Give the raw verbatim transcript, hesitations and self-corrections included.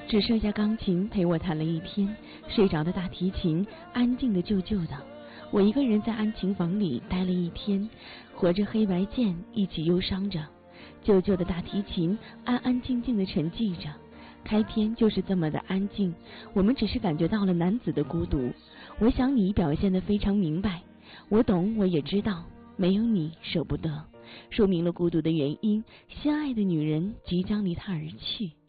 只剩下钢琴陪我弹了一天，睡着的大提琴安静的旧旧的，我一个人在安琴房里待了一天，和着黑白键一起忧伤着，旧旧的大提琴安安静静的沉寂着。开篇就是这么的安静，我们只是感觉到了男子的孤独。我想你表现得非常明白，我懂，我也知道，没有你舍不得，说明了孤独的原因，心爱的女人即将离他而去。